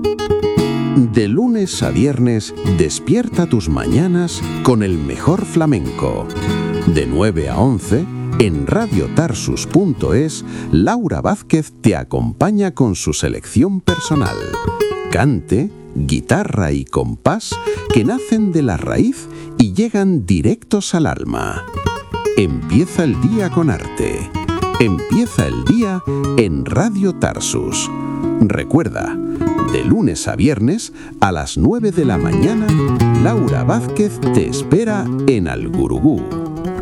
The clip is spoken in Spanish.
De lunes a viernes, despierta tus mañanas con el mejor flamenco. De 9 a 11, en radiotarsus.es, Laura Vázquez te acompaña con su selección personal. Cante, guitarra y compás que nacen de la raíz y llegan directos al alma. Empieza el día con arte. Empieza el día en Radio Tarsus. Recuerda, de lunes a viernes a las 9 de la mañana, Laura Vázquez te espera en Al Gurugú.